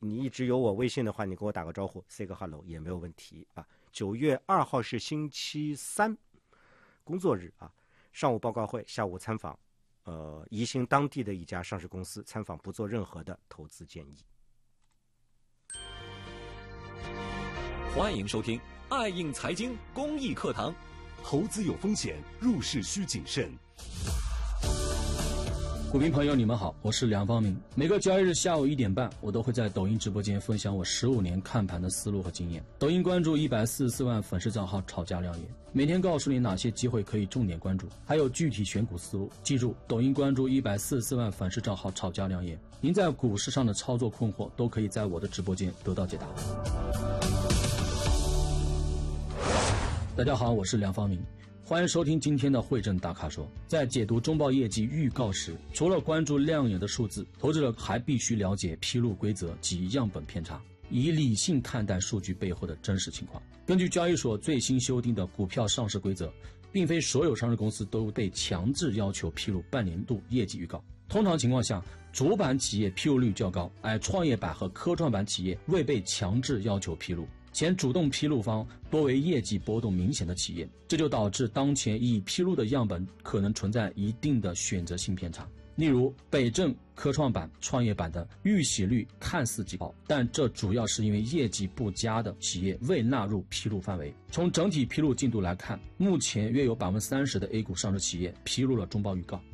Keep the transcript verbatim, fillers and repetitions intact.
你一直有我微信的话，你给我打个招呼 say 个 hello 也没有问题啊。九月二号是星期三工作日啊，上午报告会，下午参访呃，宜兴当地的一家上市公司，参访不做任何的投资建议。 欢迎收听爱应财经公益课堂。 投资有风险，入市需谨慎。 股民朋友你们好，我是梁方明。每个交易日下午一点半，我都会在抖音直播间分享我十五年看盘的思路和经验。抖音关注一百四十四万粉丝账号炒家亮眼，每天告诉你哪些机会可以重点关注，还有具体选股思路。记住，抖音关注一百四十四万粉丝账号炒家亮眼，您在股市上的操作困惑都可以在我的直播间得到解答。大家好，我是梁方明。欢迎收听今天的汇证大咖说。在解读中报业绩预告时，除了关注亮眼的数字，投资者还必须了解披露规则及样本偏差，以理性看待数据背后的真实情况。根据交易所最新修订的股票上市规则，并非所有上市公司都被强制要求披露半年度业绩预告。通常情况下，主板企业披露率较高，而创业板和科创板企业未被强制要求披露。前主动披露方多为业绩波动明显的企业，这就导致当前已披露的样本可能存在一定的选择性偏差。例如北证、科创板、创业板的预喜率看似极高，但这主要是因为业绩不佳的企业未纳入披露范围。从整体披露进度来看，目前约有 百分之三十 的 A 股上市企业披露了中报预告，